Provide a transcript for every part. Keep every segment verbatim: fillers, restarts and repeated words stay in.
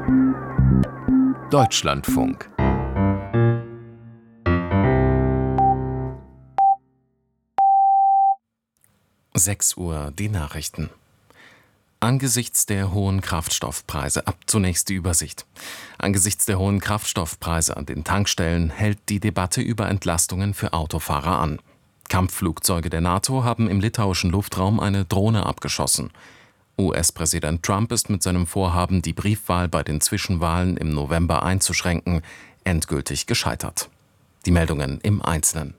Deutschlandfunk. sechs Uhr, die Nachrichten. Angesichts der hohen Kraftstoffpreise, ab zunächst die Übersicht. Angesichts der hohen Kraftstoffpreise an den Tankstellen hält die Debatte über Entlastungen für Autofahrer an. Kampfflugzeuge der NATO haben im litauischen Luftraum eine Drohne abgeschossen. U S-Präsident Trump ist mit seinem Vorhaben, die Briefwahl bei den Zwischenwahlen im November einzuschränken, endgültig gescheitert. Die Meldungen im Einzelnen.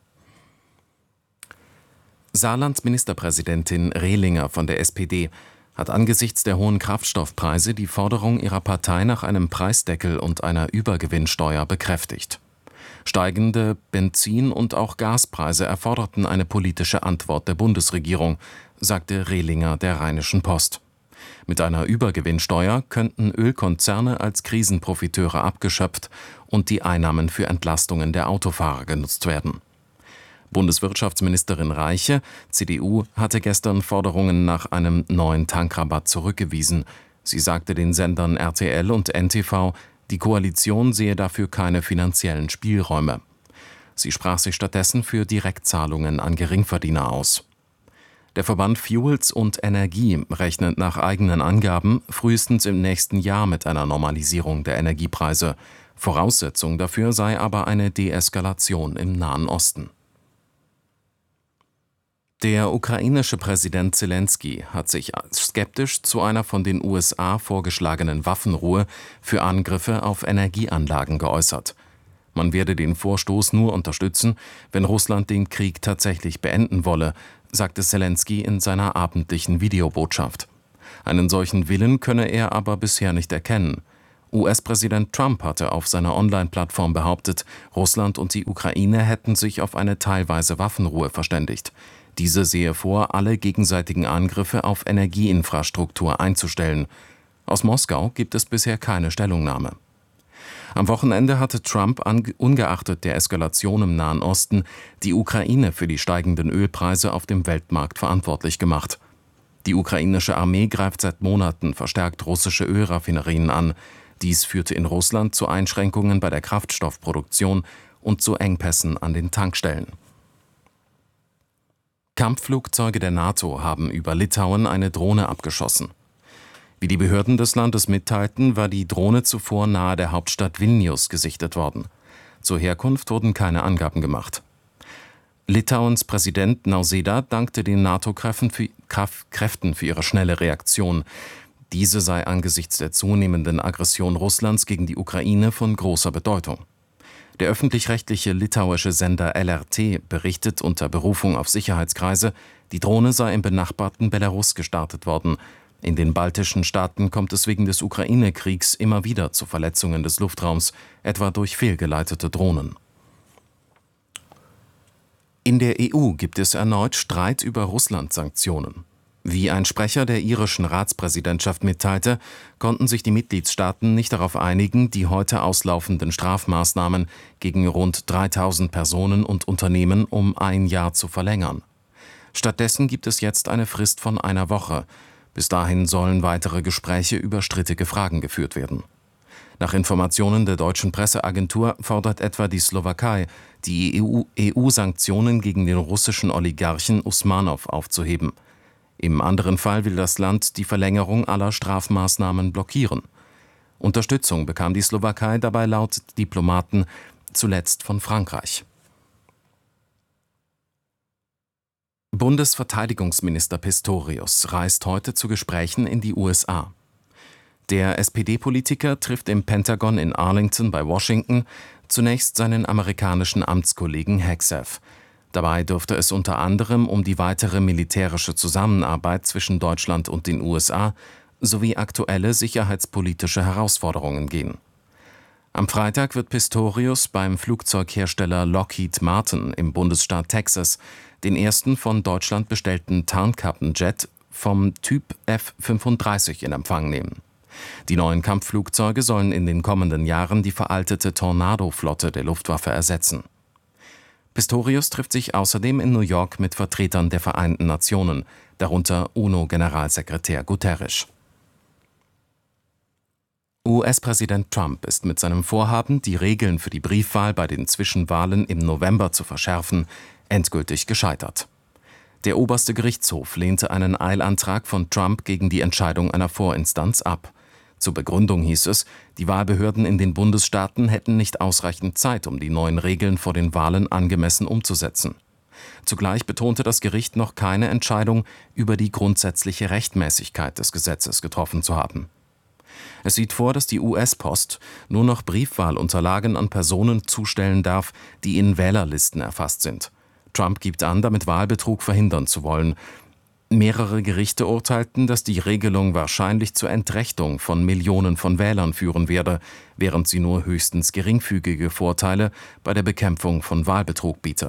Saarlands Ministerpräsidentin Rehlinger von der S P D hat angesichts der hohen Kraftstoffpreise die Forderung ihrer Partei nach einem Preisdeckel und einer Übergewinnsteuer bekräftigt. Steigende Benzin- und auch Gaspreise erforderten eine politische Antwort der Bundesregierung, sagte Rehlinger der Rheinischen Post. Mit einer Übergewinnsteuer könnten Ölkonzerne als Krisenprofiteure abgeschöpft und die Einnahmen für Entlastungen der Autofahrer genutzt werden. Bundeswirtschaftsministerin Reiche, C D U, hatte gestern Forderungen nach einem neuen Tankrabatt zurückgewiesen. Sie sagte den Sendern R T L und N T V, die Koalition sehe dafür keine finanziellen Spielräume. Sie sprach sich stattdessen für Direktzahlungen an Geringverdiener aus. Der Verband Fuels und Energie rechnet nach eigenen Angaben frühestens im nächsten Jahr mit einer Normalisierung der Energiepreise. Voraussetzung dafür sei aber eine Deeskalation im Nahen Osten. Der ukrainische Präsident Zelensky hat sich skeptisch zu einer von den U S A vorgeschlagenen Waffenruhe für Angriffe auf Energieanlagen geäußert. Man werde den Vorstoß nur unterstützen, wenn Russland den Krieg tatsächlich beenden wolle, sagte Zelensky in seiner abendlichen Videobotschaft. Einen solchen Willen könne er aber bisher nicht erkennen. U S-Präsident Trump hatte auf seiner Online-Plattform behauptet, Russland und die Ukraine hätten sich auf eine teilweise Waffenruhe verständigt. Diese sehe vor, alle gegenseitigen Angriffe auf Energieinfrastruktur einzustellen. Aus Moskau gibt es bisher keine Stellungnahme. Am Wochenende hatte Trump, ungeachtet der Eskalation im Nahen Osten, die Ukraine für die steigenden Ölpreise auf dem Weltmarkt verantwortlich gemacht. Die ukrainische Armee greift seit Monaten verstärkt russische Ölraffinerien an. Dies führte in Russland zu Einschränkungen bei der Kraftstoffproduktion und zu Engpässen an den Tankstellen. Kampfflugzeuge der NATO haben über Litauen eine Drohne abgeschossen. Wie die Behörden des Landes mitteilten, war die Drohne zuvor nahe der Hauptstadt Vilnius gesichtet worden. Zur Herkunft wurden keine Angaben gemacht. Litauens Präsident Nausėda dankte den NATO-Kräften für, Kräften für ihre schnelle Reaktion. Diese sei angesichts der zunehmenden Aggression Russlands gegen die Ukraine von großer Bedeutung. Der öffentlich-rechtliche litauische Sender L R T berichtet unter Berufung auf Sicherheitskreise, die Drohne sei im benachbarten Belarus gestartet worden. In den baltischen Staaten kommt es wegen des Ukraine-Kriegs immer wieder zu Verletzungen des Luftraums, etwa durch fehlgeleitete Drohnen. In der E U gibt es erneut Streit über Russland-Sanktionen. Wie ein Sprecher der irischen Ratspräsidentschaft mitteilte, konnten sich die Mitgliedstaaten nicht darauf einigen, die heute auslaufenden Strafmaßnahmen gegen rund dreitausend Personen und Unternehmen um ein Jahr zu verlängern. Stattdessen gibt es jetzt eine Frist von einer Woche. Bis dahin sollen weitere Gespräche über strittige Fragen geführt werden. Nach Informationen der deutschen Presseagentur fordert etwa die Slowakei, die E U-Sanktionen gegen den russischen Oligarchen Usmanow aufzuheben. Im anderen Fall will das Land die Verlängerung aller Strafmaßnahmen blockieren. Unterstützung bekam die Slowakei dabei laut Diplomaten zuletzt von Frankreich. Bundesverteidigungsminister Pistorius reist heute zu Gesprächen in die U S A. Der S P D-Politiker trifft im Pentagon in Arlington bei Washington zunächst seinen amerikanischen Amtskollegen Hegseth. Dabei dürfte es unter anderem um die weitere militärische Zusammenarbeit zwischen Deutschland und den U S A sowie aktuelle sicherheitspolitische Herausforderungen gehen. Am Freitag wird Pistorius beim Flugzeughersteller Lockheed Martin im Bundesstaat Texas den ersten von Deutschland bestellten Tarnkappenjet vom Typ F fünfunddreißig in Empfang nehmen. Die neuen Kampfflugzeuge sollen in den kommenden Jahren die veraltete Tornado-Flotte der Luftwaffe ersetzen. Pistorius trifft sich außerdem in New York mit Vertretern der Vereinten Nationen, darunter UNO-Generalsekretär Guterres. U S-Präsident Trump ist mit seinem Vorhaben, die Regeln für die Briefwahl bei den Zwischenwahlen im November zu verschärfen, endgültig gescheitert. Der oberste Gerichtshof lehnte einen Eilantrag von Trump gegen die Entscheidung einer Vorinstanz ab. Zur Begründung hieß es, die Wahlbehörden in den Bundesstaaten hätten nicht ausreichend Zeit, um die neuen Regeln vor den Wahlen angemessen umzusetzen. Zugleich betonte das Gericht noch keine Entscheidung über die grundsätzliche Rechtmäßigkeit des Gesetzes getroffen zu haben. Es sieht vor, dass die U S-Post nur noch Briefwahlunterlagen an Personen zustellen darf, die in Wählerlisten erfasst sind. Trump gibt an, damit Wahlbetrug verhindern zu wollen. Mehrere Gerichte urteilten, dass die Regelung wahrscheinlich zur Entrechtung von Millionen von Wählern führen werde, während sie nur höchstens geringfügige Vorteile bei der Bekämpfung von Wahlbetrug biete.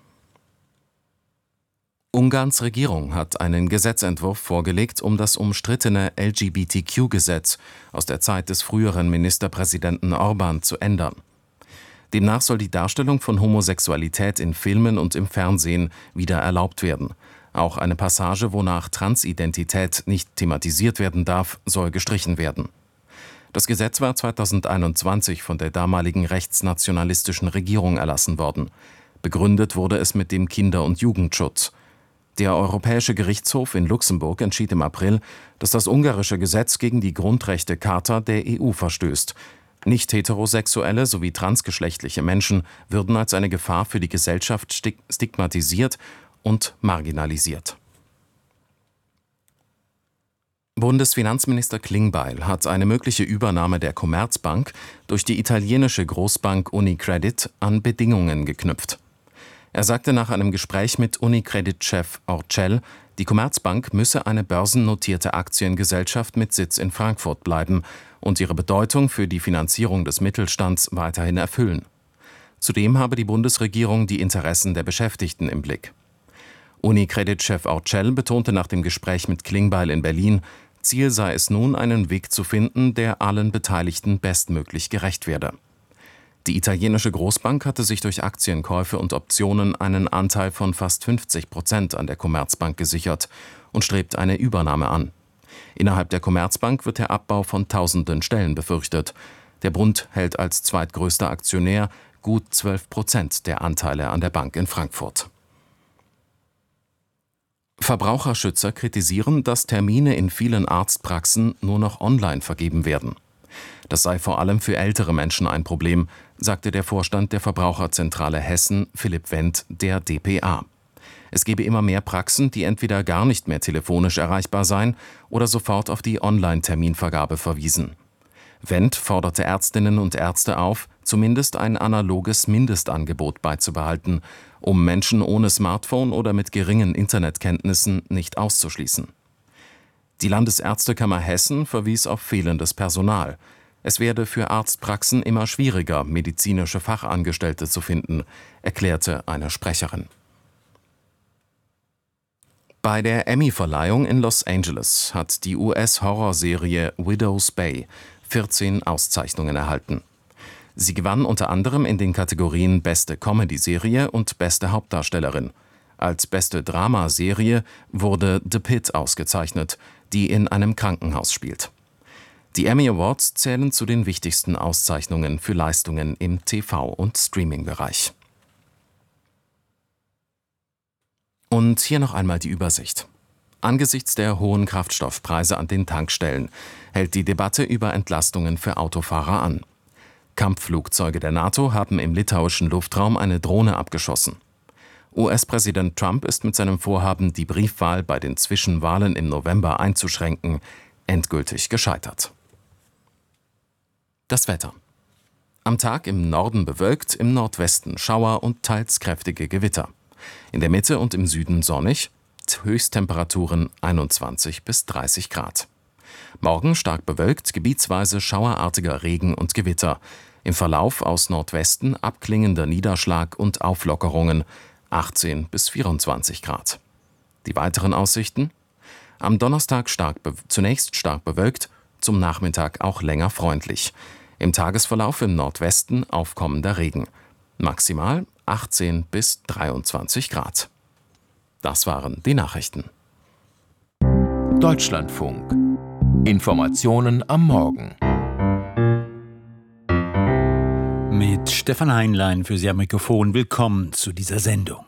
Ungarns Regierung hat einen Gesetzentwurf vorgelegt, um das umstrittene L G B T Q-Gesetz aus der Zeit des früheren Ministerpräsidenten Orbán zu ändern. Demnach soll die Darstellung von Homosexualität in Filmen und im Fernsehen wieder erlaubt werden. Auch eine Passage, wonach Transidentität nicht thematisiert werden darf, soll gestrichen werden. Das Gesetz war zweitausendeinundzwanzig von der damaligen rechtsnationalistischen Regierung erlassen worden. Begründet wurde es mit dem Kinder- und Jugendschutz. Der Europäische Gerichtshof in Luxemburg entschied im April, dass das ungarische Gesetz gegen die Grundrechtecharta der E U verstößt. Nicht-heterosexuelle sowie transgeschlechtliche Menschen würden als eine Gefahr für die Gesellschaft stigmatisiert und marginalisiert. Bundesfinanzminister Klingbeil hat eine mögliche Übernahme der Commerzbank durch die italienische Großbank Unicredit an Bedingungen geknüpft. Er sagte nach einem Gespräch mit Unicredit-Chef Orcel, die Commerzbank müsse eine börsennotierte Aktiengesellschaft mit Sitz in Frankfurt bleiben und ihre Bedeutung für die Finanzierung des Mittelstands weiterhin erfüllen. Zudem habe die Bundesregierung die Interessen der Beschäftigten im Blick. Unicredit-Chef Orcel betonte nach dem Gespräch mit Klingbeil in Berlin, Ziel sei es nun, einen Weg zu finden, der allen Beteiligten bestmöglich gerecht werde. Die italienische Großbank hatte sich durch Aktienkäufe und Optionen einen Anteil von fast fünfzig Prozent an der Commerzbank gesichert und strebt eine Übernahme an. Innerhalb der Commerzbank wird der Abbau von tausenden Stellen befürchtet. Der Bund hält als zweitgrößter Aktionär gut zwölf Prozent der Anteile an der Bank in Frankfurt. Verbraucherschützer kritisieren, dass Termine in vielen Arztpraxen nur noch online vergeben werden. Das sei vor allem für ältere Menschen ein Problem, sagte der Vorstand der Verbraucherzentrale Hessen, Philipp Wendt, der D P A. Es gebe immer mehr Praxen, die entweder gar nicht mehr telefonisch erreichbar seien oder sofort auf die Online-Terminvergabe verwiesen. Wendt forderte Ärztinnen und Ärzte auf, zumindest ein analoges Mindestangebot beizubehalten, um Menschen ohne Smartphone oder mit geringen Internetkenntnissen nicht auszuschließen. Die Landesärztekammer Hessen verwies auf fehlendes Personal. Es werde für Arztpraxen immer schwieriger, medizinische Fachangestellte zu finden, erklärte eine Sprecherin. Bei der Emmy-Verleihung in Los Angeles hat die U S-Horrorserie Widow's Bay vierzehn Auszeichnungen erhalten. Sie gewann unter anderem in den Kategorien Beste Comedy-Serie und Beste Hauptdarstellerin. Als beste Dramaserie wurde The Pitt ausgezeichnet, die in einem Krankenhaus spielt. Die Emmy Awards zählen zu den wichtigsten Auszeichnungen für Leistungen im T V- und Streaming-Bereich. Und hier noch einmal die Übersicht. Angesichts der hohen Kraftstoffpreise an den Tankstellen hält die Debatte über Entlastungen für Autofahrer an. Kampfflugzeuge der NATO haben im litauischen Luftraum eine Drohne abgeschossen. U S-Präsident Trump ist mit seinem Vorhaben, die Briefwahl bei den Zwischenwahlen im November einzuschränken, endgültig gescheitert. Das Wetter. Am Tag im Norden bewölkt, im Nordwesten Schauer und teils kräftige Gewitter. In der Mitte und im Süden sonnig, Höchsttemperaturen einundzwanzig bis dreißig Grad. Morgen stark bewölkt, gebietsweise schauerartiger Regen und Gewitter. Im Verlauf aus Nordwesten abklingender Niederschlag und Auflockerungen, achtzehn bis vierundzwanzig Grad. Die weiteren Aussichten? Am Donnerstag stark zunächst stark bewölkt, zum Nachmittag auch länger freundlich. Im Tagesverlauf im Nordwesten aufkommender Regen. Maximal achtzehn bis dreiundzwanzig Grad. Das waren die Nachrichten. Deutschlandfunk. Informationen am Morgen. Stefan Heinlein für Sie am Mikrofon. Willkommen zu dieser Sendung.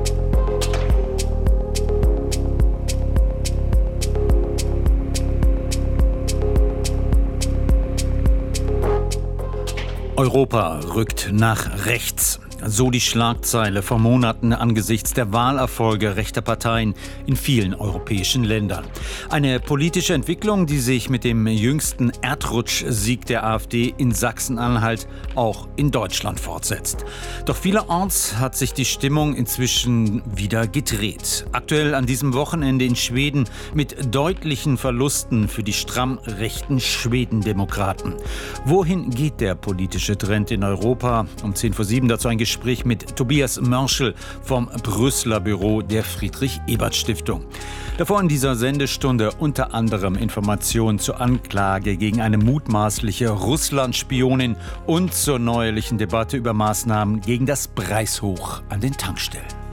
Europa rückt nach rechts. So die Schlagzeile vor Monaten angesichts der Wahlerfolge rechter Parteien in vielen europäischen Ländern. Eine politische Entwicklung, die sich mit dem jüngsten Erdrutschsieg der AfD in Sachsen-Anhalt auch in Deutschland fortsetzt. Doch vielerorts hat sich die Stimmung inzwischen wieder gedreht. Aktuell an diesem Wochenende in Schweden mit deutlichen Verlusten für die stramm rechten Schwedendemokraten. Wohin geht der politische Trend in Europa? Um zehn vor sieben dazu ein Gespräch mit Tobias Mörschel vom Brüsseler Büro der Friedrich-Ebert-Stiftung. Davor in dieser Sendestunde unter anderem Informationen zur Anklage gegen eine mutmaßliche Russland-Spionin und zur neuerlichen Debatte über Maßnahmen gegen das Preishoch an den Tankstellen.